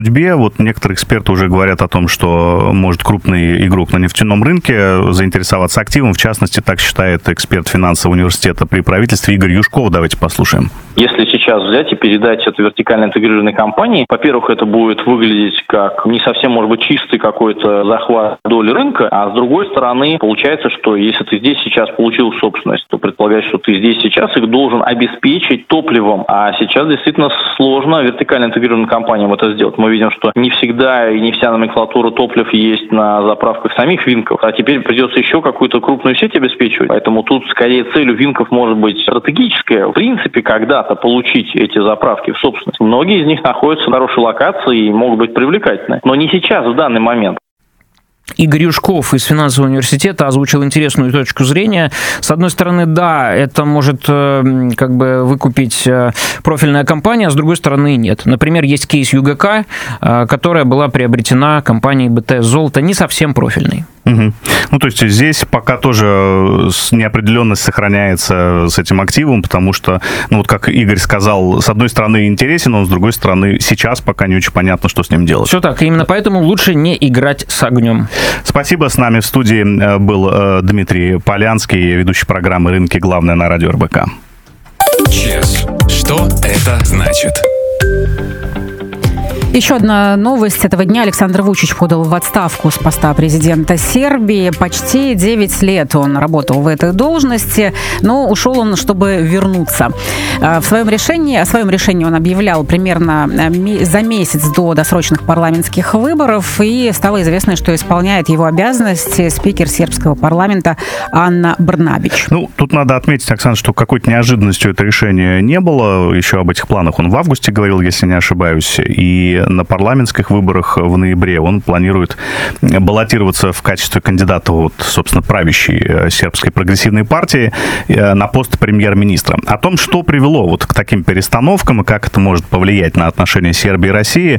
Вот некоторые эксперты уже говорят о том, что может крупный игрок на нефтяном рынке заинтересоваться активом. В частности, так считает эксперт финансового университета при правительстве Игорь Юшков. Давайте послушаем. Если сейчас взять и передать это вертикально интегрированной компании, во-первых, это будет выглядеть как не совсем, может быть, чистый какой-то захват доли рынка, а с другой стороны, получается, что если ты здесь сейчас получил собственность, то предполагается, что ты здесь сейчас их должен обеспечить топливом, а сейчас действительно сложно вертикально интегрированным компаниям это сделать. Мы видим, что не всегда и не вся номенклатура топлив есть на заправках самих Винков, а теперь придется еще какую-то крупную сеть обеспечивать, поэтому тут скорее целью Винков может быть стратегическая. В принципе, когда-то получить эти заправки в собственность. Многие из них находятся в хорошей локации и могут быть привлекательны, но не сейчас, в данный момент. Игорь Юшков из финансового университета озвучил интересную точку зрения. С одной стороны, да, это может как бы выкупить профильная компания, а с другой стороны, нет. Например, есть кейс ЮГК, которая была приобретена компанией БТС «Золото», не совсем профильной. Угу. Ну, то есть здесь пока тоже неопределенность сохраняется с этим активом, потому что, ну, вот как Игорь сказал, с одной стороны интересен он, с другой стороны сейчас пока не очень понятно, что с ним делать. Все так, и именно поэтому лучше не играть с огнем. Спасибо. С нами в студии был Дмитрий Полянский, ведущий программы «Рынки. Главное» на радио РБК. ЧЕС. Что это значит? Еще одна новость этого дня. Александр Вучич подал в отставку с поста президента Сербии. Почти 9 лет он работал в этой должности, но ушел он, чтобы вернуться. О своем решении он объявлял примерно за месяц до досрочных парламентских выборов, и стало известно, что исполняет его обязанности спикер сербского парламента Анна Брнабич. Ну, тут надо отметить, Оксана, что какой-то неожиданностью это решение не было. Еще об этих планах он в августе говорил, если не ошибаюсь, и на парламентских выборах в ноябре он планирует баллотироваться в качестве кандидата, вот, собственно, правящей сербской прогрессивной партии на пост премьер-министра. О том, что привело вот к таким перестановкам и как это может повлиять на отношения Сербии и России,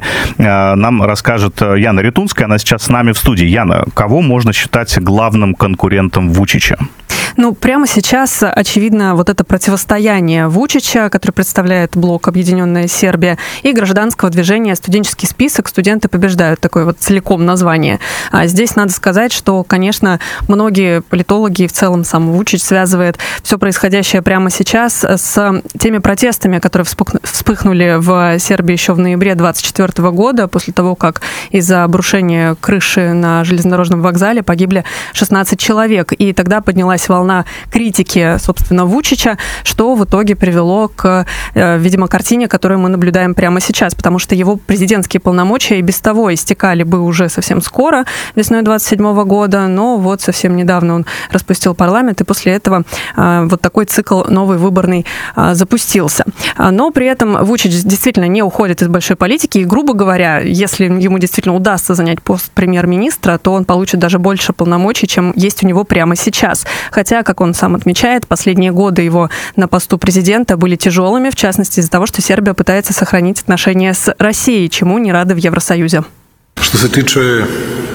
нам расскажет Яна Ритунская. Она сейчас с нами в студии. Яна, кого можно считать главным конкурентом Вучича? Ну, прямо сейчас, очевидно, вот это противостояние Вучича, который представляет блок «Объединенная Сербия», и гражданского движения «Студенческий список. Студенты побеждают», такое вот целиком название. А здесь надо сказать, что, конечно, многие политологи и в целом сам Вучич связывает все происходящее прямо сейчас с теми протестами, которые вспыхнули в Сербии еще в ноябре 2024 года, после того, как из-за обрушения крыши на железнодорожном вокзале погибли 16 человек. И тогда поднялась волна критики, собственно, Вучича, что в итоге привело к, видимо, картине, которую мы наблюдаем прямо сейчас, потому что его президентские полномочия и без того истекали бы уже совсем скоро, весной 27 года, но вот совсем недавно он распустил парламент, и после этого вот такой цикл новый выборный запустился. Но при этом Вучич действительно не уходит из большой политики, и, грубо говоря, если ему действительно удастся занять пост премьер-министра, то он получит даже больше полномочий, чем есть у него прямо сейчас. Хотя, как он сам отмечает, последние годы его на посту президента были тяжелыми, в частности, из-за того, что Сербия пытается сохранить отношения с Россией, чему не рады в Евросоюзе. Что се тиче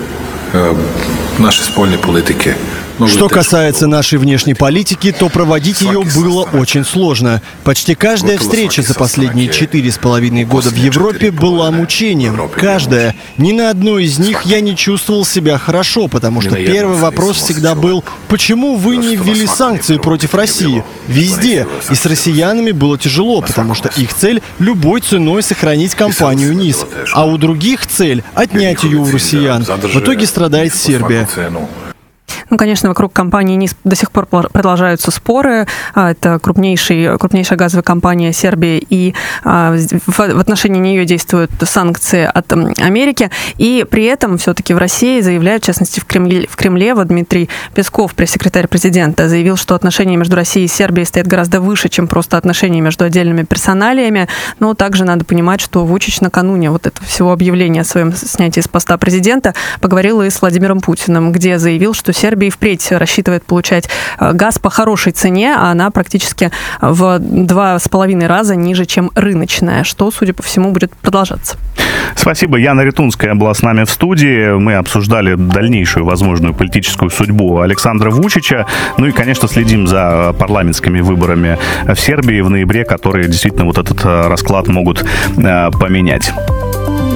нашей спольной политики. Что касается нашей внешней политики, то проводить ее было очень сложно. Почти каждая встреча за последние 4,5 года в Европе была мучением. Каждая. Ни на одной из них я не чувствовал себя хорошо, потому что первый вопрос всегда был: почему вы не ввели санкции против России? Везде. И с россиянами было тяжело, потому что их цель любой ценой сохранить компанию НИС. А у других цель отнять ее у россиян. В итоге страдает Сербия. Ну, конечно, вокруг компании НИС до сих пор продолжаются споры. Это крупнейшая газовая компания Сербии, и в отношении нее действуют санкции от Америки. И при этом все-таки в России заявляют, в частности, в Кремле, вот Дмитрий Песков, пресс-секретарь президента, заявил, что отношения между Россией и Сербией стоят гораздо выше, чем просто отношения между отдельными персоналиями. Но также надо понимать, что Вучич накануне вот этого всего объявления о своем снятии с поста президента поговорил и с Владимиром Путиным, где заявил, что Сербия и впредь рассчитывает получать газ по хорошей цене, а она практически в 2,5 раза ниже, чем рыночная, что, судя по всему, будет продолжаться. Спасибо. Яна Ритунская была с нами в студии. Мы обсуждали дальнейшую возможную политическую судьбу Александра Вучича. Ну и, конечно, следим за парламентскими выборами в Сербии в ноябре, которые действительно вот этот расклад могут поменять.